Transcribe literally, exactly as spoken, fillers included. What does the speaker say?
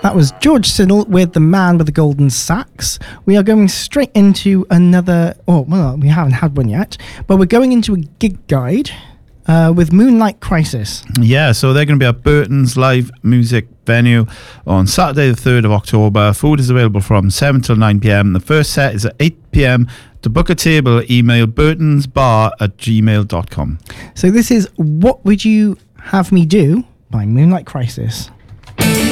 That was George Siddle with The Man with the Golden Sax. We are going straight into another... Oh, well, we haven't had one yet. But we're going into a gig guide uh, with Moonlight Crisis. Yeah, so they're going to be at Burton's live music venue on Saturday the third of October. Food is available from seven till nine p.m. The first set is at eight p.m. To book a table, email burtonsbar at gmail dot com. So this is What Would You Have Me Do by Moonlight Crisis.